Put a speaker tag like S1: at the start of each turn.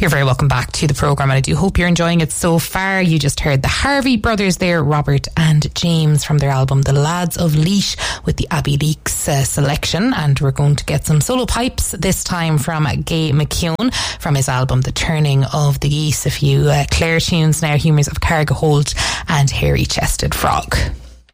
S1: You're very welcome back to the programme, and I do hope you're enjoying it so far. You just heard the Harvey brothers there, Robert and James, from their album The Lads of Laois, with the Abbey Leaks selection. And we're going to get some solo pipes, this time from Gay McKeown, from his album The Turning of the Geese. A few Clare tunes now, Humours of Cargo Hold and Hairy Chested Frog.